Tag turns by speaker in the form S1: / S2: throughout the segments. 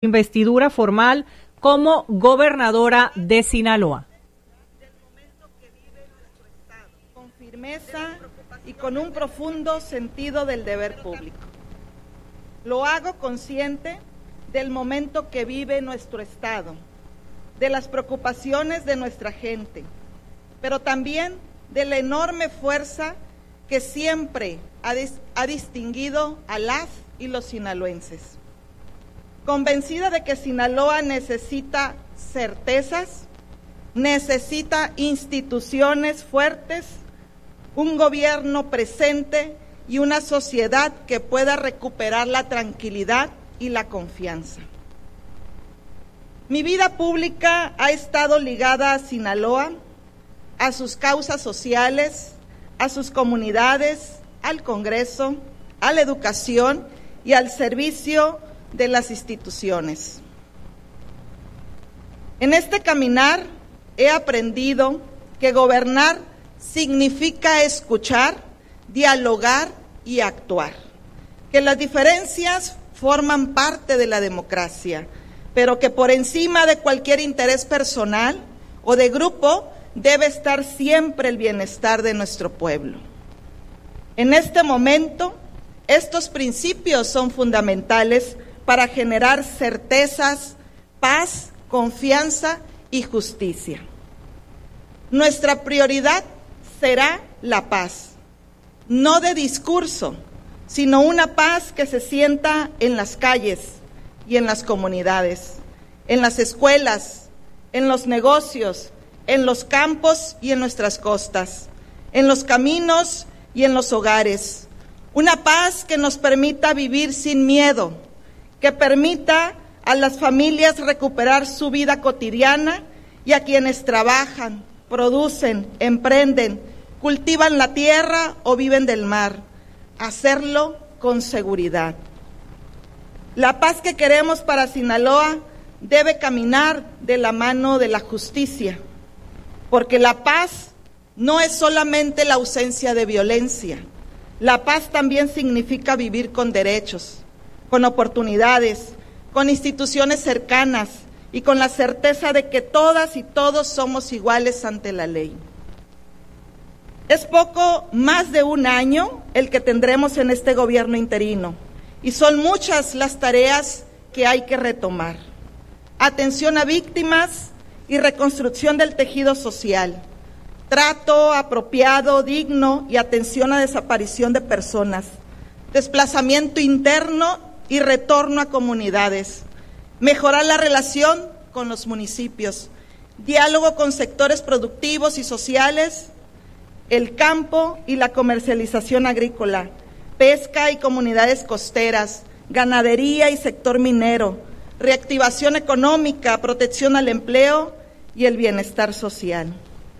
S1: investidura formal como gobernadora de Sinaloa.
S2: Con firmeza y con un profundo sentido del deber público. Lo hago consciente del momento que vive nuestro Estado, de las preocupaciones de nuestra gente, pero también de la enorme fuerza que siempre ha distinguido a las y los sinaloenses. Convencida de que Sinaloa necesita certezas, necesita instituciones fuertes, un gobierno presente y una sociedad que pueda recuperar la tranquilidad y la confianza. Mi vida pública ha estado ligada a Sinaloa, a sus causas sociales, a sus comunidades, al Congreso, a la educación y al servicio de las instituciones. En este caminar he aprendido que gobernar significa escuchar, dialogar y actuar, que las diferencias forman parte de la democracia, pero que por encima de cualquier interés personal o de grupo debe estar siempre el bienestar de nuestro pueblo. En este momento, estos principios son fundamentales para generar certezas, paz, confianza y justicia. Nuestra prioridad será la paz, no de discurso, sino una paz que se sienta en las calles y en las comunidades, en las escuelas, en los negocios, en los campos y en nuestras costas, en los caminos y en los hogares. Una paz que nos permita vivir sin miedo, que permita a las familias recuperar su vida cotidiana y a quienes trabajan, producen, emprenden, cultivan la tierra o viven del mar, hacerlo con seguridad. La paz que queremos para Sinaloa debe caminar de la mano de la justicia, porque la paz no es solamente la ausencia de violencia. La paz también significa vivir con derechos, con oportunidades, con instituciones cercanas y con la certeza de que todas y todos somos iguales ante la ley. Es poco más de un año el que tendremos en este gobierno interino y son muchas las tareas que hay que retomar. Atención a víctimas y reconstrucción del tejido social, trato apropiado, digno y atención a desaparición de personas, desplazamiento interno y retorno a comunidades, mejorar la relación con los municipios, diálogo con sectores productivos y sociales, el campo y la comercialización agrícola, pesca y comunidades costeras, ganadería y sector minero, reactivación económica, protección al empleo y el bienestar social.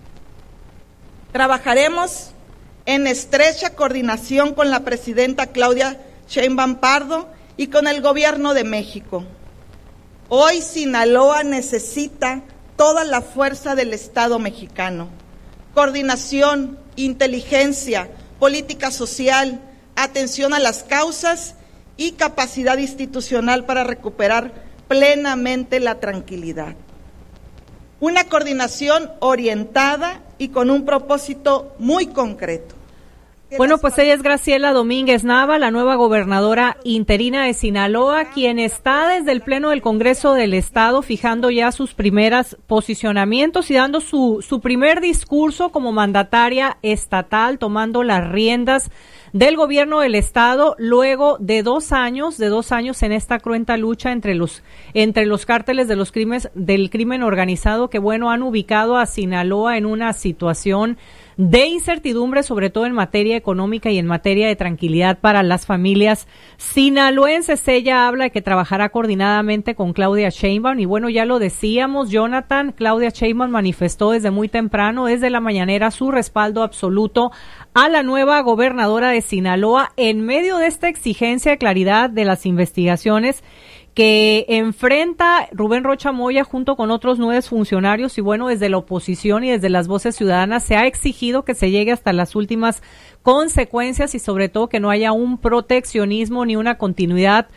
S2: Trabajaremos en estrecha coordinación con la presidenta Claudia Sheinbaum Pardo y con el Gobierno de México. Hoy Sinaloa necesita toda la fuerza del Estado mexicano. Coordinación, inteligencia, política social, atención a las causas y capacidad institucional para recuperar plenamente la tranquilidad. Una coordinación orientada y con un propósito muy concreto.
S1: Bueno, pues ella es Graciela Domínguez Nava, la nueva gobernadora interina de Sinaloa, quien está desde el Pleno del Congreso del Estado fijando ya sus primeros posicionamientos y dando su primer discurso como mandataria estatal, tomando las riendas del gobierno del Estado luego de 2 años en esta cruenta lucha entre los cárteles de del crimen organizado que, bueno, han ubicado a Sinaloa en una situación de incertidumbre, sobre todo en materia económica y en materia de tranquilidad para las familias sinaloenses. Ella habla de que trabajará coordinadamente con Claudia Sheinbaum y, bueno, ya lo decíamos, Jonathan, Claudia Sheinbaum manifestó desde muy temprano, desde la mañanera, su respaldo absoluto a la nueva gobernadora de Sinaloa en medio de esta exigencia de claridad de las investigaciones que enfrenta Rubén Rocha Moya junto con otros 9 funcionarios y, bueno, desde la oposición y desde las voces ciudadanas se ha exigido que se llegue hasta las últimas consecuencias y sobre todo que no haya un proteccionismo ni una continuidad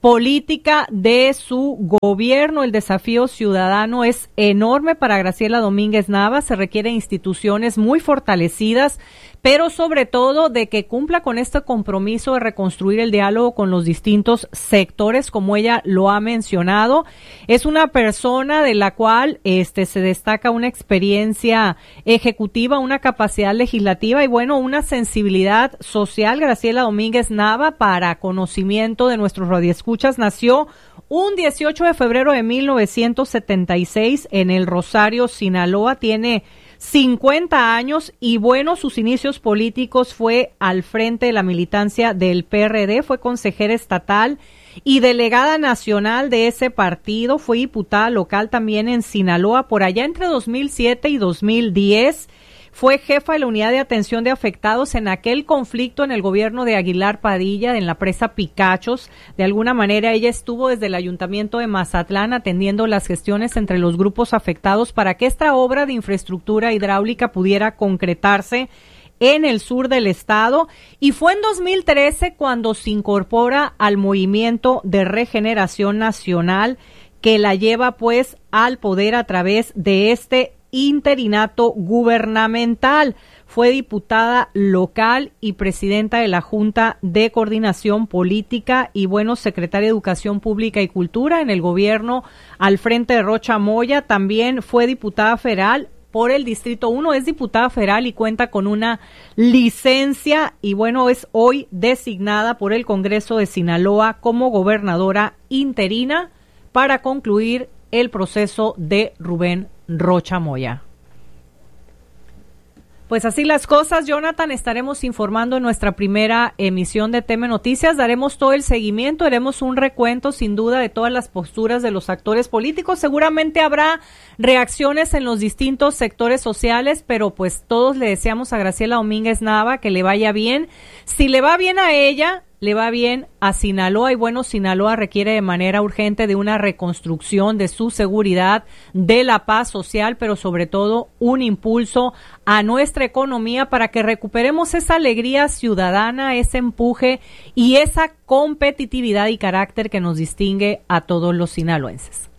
S1: política de su gobierno. El desafío ciudadano es enorme para Graciela Domínguez Nava. Se requieren instituciones muy fortalecidas, pero sobre todo de que cumpla con este compromiso de reconstruir el diálogo con los distintos sectores, como ella lo ha mencionado. Es una persona de la cual se destaca una experiencia ejecutiva, una capacidad legislativa y bueno, una sensibilidad social. Graciela Domínguez Nava, para conocimiento de nuestros radioescuchas, nació un 18 de febrero de 1976 en el Rosario, Sinaloa. Tiene 50 años y bueno, sus inicios políticos fue al frente de la militancia del PRD, fue consejera estatal y delegada nacional de ese partido, fue diputada local también en Sinaloa por allá entre 2007 y 2010. Fue jefa de la unidad de atención de afectados en aquel conflicto en el gobierno de Aguilar Padilla, en la presa Picachos. De alguna manera ella estuvo desde el ayuntamiento de Mazatlán atendiendo las gestiones entre los grupos afectados para que esta obra de infraestructura hidráulica pudiera concretarse en el sur del estado. Y fue en 2013 cuando se incorpora al Movimiento de Regeneración Nacional, que la lleva pues al poder a través de este interinato gubernamental. Fue diputada local y presidenta de la Junta de Coordinación Política y bueno, secretaria de Educación Pública y Cultura en el gobierno al frente de Rocha Moya. También fue diputada federal por el Distrito 1, es diputada federal y cuenta con una licencia y bueno, es hoy designada por el Congreso de Sinaloa como gobernadora interina para concluir el proceso de Rubén Rocha Moya. Pues así las cosas, Jonathan, estaremos informando en nuestra primera emisión de TM Noticias, daremos todo el seguimiento, haremos un recuento sin duda de todas las posturas de los actores políticos, seguramente habrá reacciones en los distintos sectores sociales, pero pues todos le deseamos a Graciela Domínguez Nava que le vaya bien. Si le va bien a ella, le va bien a Sinaloa y bueno, Sinaloa requiere de manera urgente de una reconstrucción de su seguridad, de la paz social, pero sobre todo un impulso a nuestra economía para que recuperemos esa alegría ciudadana, ese empuje y esa competitividad y carácter que nos distingue a todos los sinaloenses.